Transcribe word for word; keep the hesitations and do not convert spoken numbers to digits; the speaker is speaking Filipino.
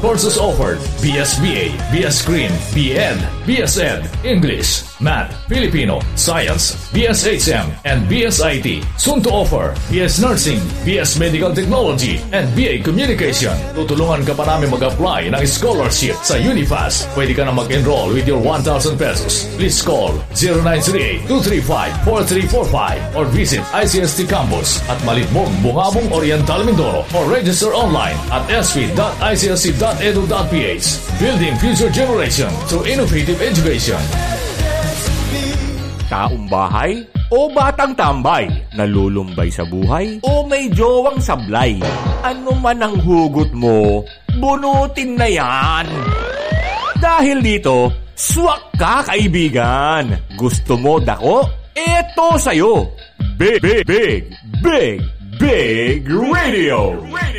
Courses offered: B S B A, B S Green, B Ed, B S Ed, English, Math, Filipino, Science, B S H M, and B S I T. Soon to offer B S Nursing, B S Medical Technology, and B A Communication. Tutulungan ka pa namin mag-apply ng scholarship sa Unifast. Pwede ka na mag-enroll with your one thousand pesos. Please call zero nine three eight, two three five, four three four five or visit I C S T Campus at Malitmong, Bungabong, Oriental, Mindoro or register online at s p dot i c s c dot e d u dot p h. Building future generation through innovative education. Taong bahay o batang tambay, nalulumbay sa buhay o may jowang sablay. Ano man ang hugot mo, bunutin na yan. Dahil dito, swak ka kaibigan. Gusto mo dako? Eto sa'yo. Big, big, big, big, big radio.